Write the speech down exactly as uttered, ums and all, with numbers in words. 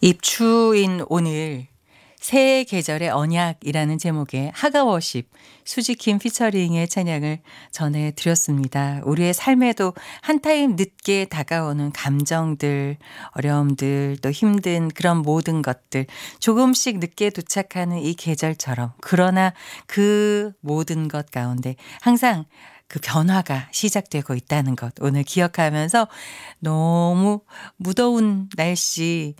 입추인 오늘 새해 계절의 언약이라는 제목의 하가워십 수지킴 피처링의 찬양을 전해드렸습니다. 우리의 삶에도 한 타임 늦게 다가오는 감정들, 어려움들, 또 힘든 그런 모든 것들 조금씩 늦게 도착하는 이 계절처럼 그러나 그 모든 것 가운데 항상 그 변화가 시작되고 있다는 것 오늘 기억하면서 너무 무더운 날씨